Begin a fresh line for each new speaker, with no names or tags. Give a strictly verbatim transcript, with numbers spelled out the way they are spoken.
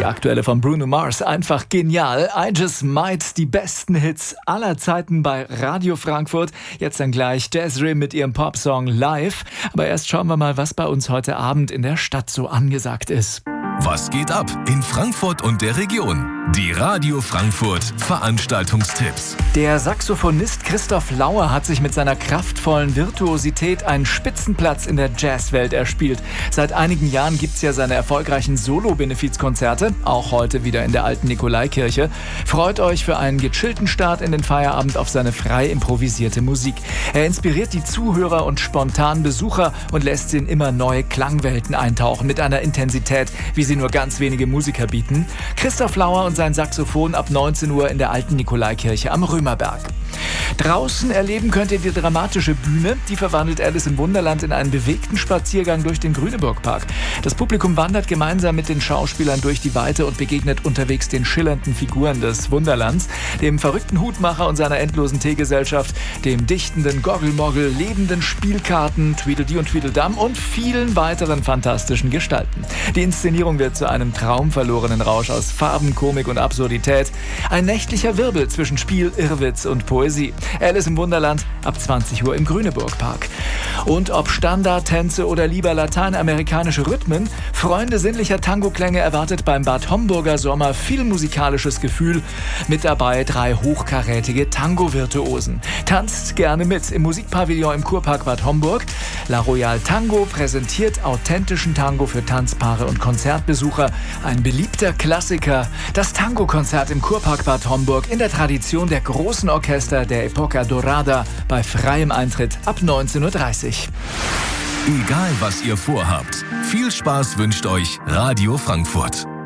aktuelle von Bruno Mars, einfach genial. I Just Might, die besten Hits aller Zeiten bei Radio Frankfurt. Jetzt dann gleich Des'ree mit ihrem Popsong Live. Aber erst schauen wir mal, was bei uns heute Abend in der Stadt so angesagt ist.
Was geht ab in Frankfurt und der Region? Die Radio Frankfurt Veranstaltungstipps.
Der Saxophonist Christoph Lauer hat sich mit seiner kraftvollen Virtuosität einen Spitzenplatz in der Jazzwelt erspielt. Seit einigen Jahren gibt's ja seine erfolgreichen Solo-Benefizkonzerte, auch heute wieder in der alten Nikolaikirche. Freut euch für einen gechillten Start in den Feierabend auf seine frei improvisierte Musik. Er inspiriert die Zuhörer und spontanen Besucher und lässt sie in immer neue Klangwelten eintauchen mit einer Intensität, wie sie nur ganz wenige Musiker bieten. Christoph Lauer und sein Saxophon ab neunzehn Uhr in der alten Nikolaikirche am Römerberg. Draußen erleben könnt ihr die dramatische Bühne. Die verwandelt Alice im Wunderland in einen bewegten Spaziergang durch den Grüneburg-Park. Das Publikum wandert gemeinsam mit den Schauspielern durch die Weite und begegnet unterwegs den schillernden Figuren des Wunderlands, dem verrückten Hutmacher und seiner endlosen Teegesellschaft, dem dichtenden Goggelmoggel, lebenden Spielkarten, Tweedledee und Tweedledum und vielen weiteren fantastischen Gestalten. Die Inszenierung wird zu einem traumverlorenen Rausch aus Farben, Komik und Absurdität. Ein nächtlicher Wirbel zwischen Spiel, Irrwitz und Poesie. Alice im Wunderland ab zwanzig Uhr im Grüneburg-Park. Und ob Standardtänze oder lieber lateinamerikanische Rhythmen, Freunde sinnlicher Tango-Klänge erwartet beim Bad Homburger Sommer viel musikalisches Gefühl. Mit dabei drei hochkarätige Tango-Virtuosen. Tanzt gerne mit im Musikpavillon im Kurpark Bad Homburg. La Royale Tango präsentiert authentischen Tango für Tanzpaare und Konzertbesucher. Ein beliebter Klassiker. Das Tango-Konzert im Kurpark Bad Homburg in der Tradition der großen Orchester der Epoca Dorada bei freiem Eintritt ab neunzehn Uhr dreißig.
Egal was ihr vorhabt, viel Spaß wünscht euch Radio Frankfurt.